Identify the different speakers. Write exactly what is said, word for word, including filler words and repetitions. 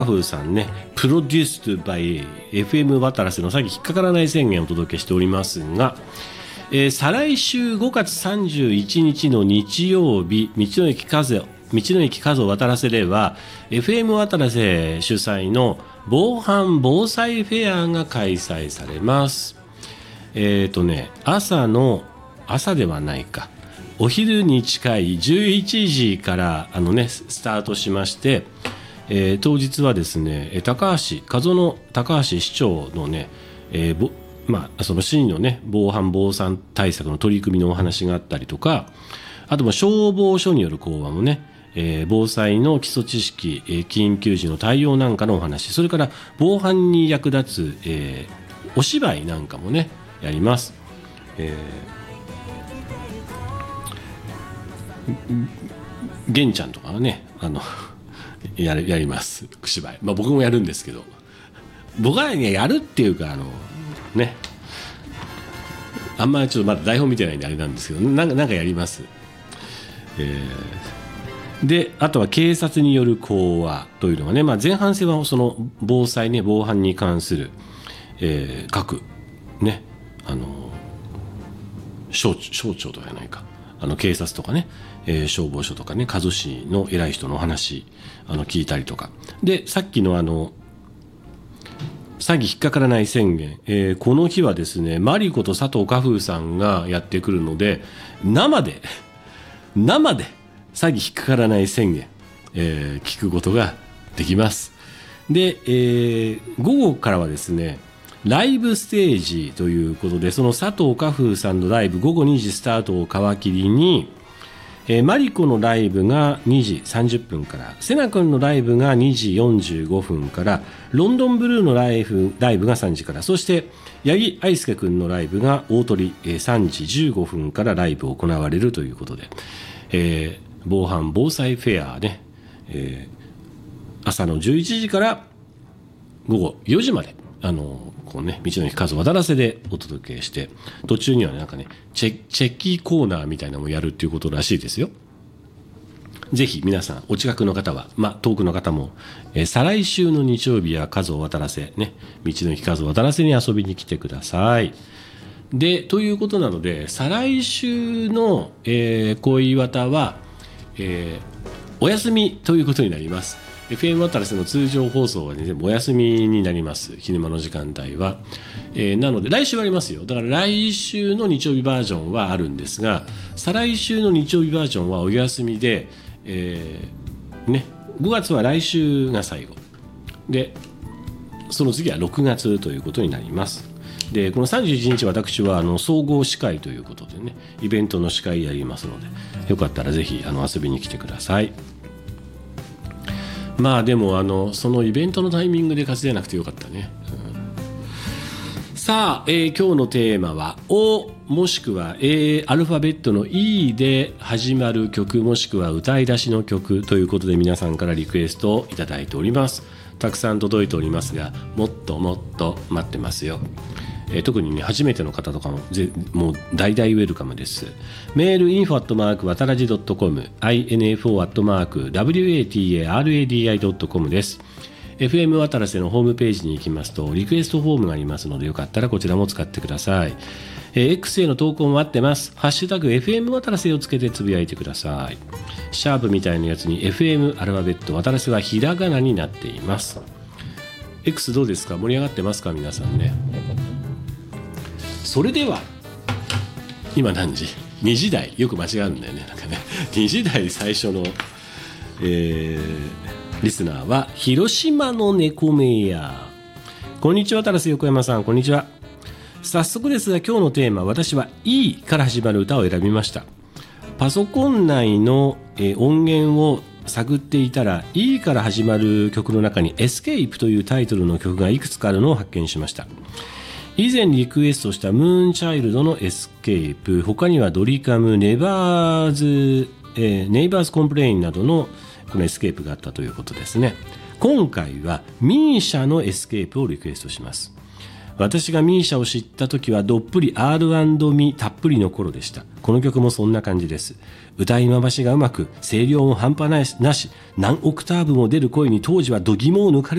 Speaker 1: 風さんね、プロデュース by エフエム 渡良瀬のさっき引っかからない宣言をお届けしておりますが、えー、再来週ごがつさんじゅういちにちの日曜日、道の駅かぞ道の駅かぞ渡良瀬では エフエム 渡良瀬主催の防犯防災フェアが開催されます。えっとね朝の朝ではないかお昼に近いじゅういちじからあのねスタートしまして、えー、当日はですね高橋加須の高橋市長のね、えーぼまあ、その市のね防犯防災対策の取り組みのお話があったりとか、あとも消防署による講話もね、えー、防災の基礎知識、えー、緊急時の対応なんかのお話、それから防犯に役立つ、えー、お芝居なんかもねやります。えー、玄ちゃんとかはねあのやるやります芝居、まあ、僕もやるんですけど、僕はねやるっていうかあのねあんまりちょっとまだ台本見てないんであれなんですけど、なんかなんかやります。えー、であとは警察による講話というのがね、まあ、前半戦はその防災ね防犯に関する、えー、各ねあの省省庁とかじゃないかあの警察とかね、えー、消防署とかね加須市の偉い人のお話あの聞いたりとかで、さっきのあの詐欺引っかからない宣言、えー、この日はですねマリコと佐藤家風さんがやってくるので生で生で詐欺引っかからない宣言、えー、聞くことができます。で、えー、午後からはですねライブステージということで、その佐藤家風さんのライブごごにじスタートを皮切りに、えー、マリコのライブがにじさんじゅっぷんから、セナ君のライブがにじよんじゅうごふんから、ロンドンブルーのライブ、ライブがさんじから、そして八木愛介君のライブが大鳥、えー、さんじじゅうごふんからライブを行われるということで、えー、防犯防災フェアね、えー、朝のじゅういちじからごごよじまであのこうね道の駅かぞ渡良瀬でお届けして、途中には、ね、なんかねチェチェキコーナーみたいなのもやるっていうことらしいですよ。ぜひ皆さんお近くの方は、まあ、遠くの方も、えー、再来週の日曜日はかぞ渡良瀬ね道の駅かぞ渡良瀬に遊びに来てください。でということなので再来週の、えー、恋綿は、えー、お休みということになります。エフエム 渡良瀬の通常放送は、ね、お休みになります。昼間の時間帯は、えー、なので来週はありますよ。だから来週の日曜日バージョンはあるんですが、再来週の日曜日バージョンはお休みで、えーね、ごがつは来週が最後で、その次はろくがつということになります。でこのさんじゅういちにち私はあの総合司会ということでねイベントの司会やりますので、よかったらぜひあの遊びに来てください。まあでもあのそのイベントのタイミングで活躍なくてよかったね、うん、さあ、えー、今日のテーマはOもしくは A アルファベットの E で始まる曲もしくは歌い出しの曲ということで、皆さんからリクエストをいただいております。たくさん届いておりますが、もっともっと待ってますよ。えー、特にね初めての方とかもぜもう大々ウェルカムです。メール インフォ アットマーク わたらじ ドットコム インフォ アットマーク ダブリューエーティーエーアールエーディーアイ ドットコム です。 エフエム 渡良瀬のホームページに行きますとリクエストフォームがありますので、よかったらこちらも使ってください。えー、X への投稿も待ってます。ハッシュタグ エフエム 渡良瀬をつけてつぶやいてください。シャープみたいなやつに エフエム アルファベット渡良瀬はひらがなになっています。 X どうですか、盛り上がってますか皆さんね。それでは今何時 ?に 時台、よく間違うんだよねなんかねにじ台最初の、えー、リスナーは広島の猫目や。こんにちは、渡良瀬横山さん、こんにちは。早速ですが今日のテーマ、私は E から始まる歌を選びました。パソコン内の、えー、音源を探っていたら E から始まる曲の中に Escape というタイトルの曲がいくつかあるのを発見しました。以前リクエストしたムーンチャイルドのエスケープ、他にはドリカム、ネバーズ、えー、ネイバーズコンプレインなどのこのエスケープがあったということですね。今回はミーシャのエスケープをリクエストします。 私がミーシャを知った時はどっぷり アールアンド ミたっぷりの頃でした。この曲もそんな感じです。歌い回しがうまく、声量も半端なし、何オクターブも出る声に当時は度肝を抜かれ